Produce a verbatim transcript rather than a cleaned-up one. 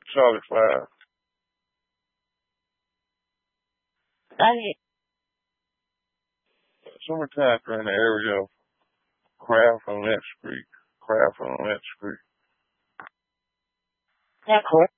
Charlie Five. I Summertime in the area of Craft and Lynch Street. Craft and Lynch Street. that